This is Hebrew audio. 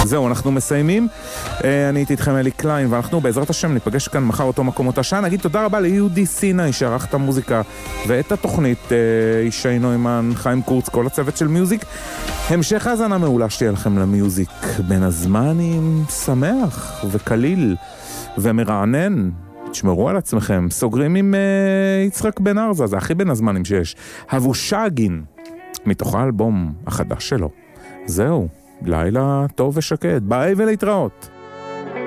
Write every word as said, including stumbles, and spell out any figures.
זהו, אנחנו מסיימים. אני הייתי איתכם אלי קליין, ואנחנו בעזרת השם ניפגש כאן מחר אותו מקום אותה שעה. נגיד תודה רבה ליהודי סיני שערך את המוזיקה ואת התוכנית, ישי נוימן, חיים קורץ, כל הצוות של מיוזיק. המשך האזנה מעולה שתהיה לכם למיוזיק בין הזמנים, שמח וקליל ומרענן. תשמרו על עצמכם. סוגרים עם uh, יצחק בן ארזה, זה הכי בין הזמנים שיש. הבושגין, מתוך האלבום החדש שלו. זהו, לילה טוב ושקט. ביי ולהתראות.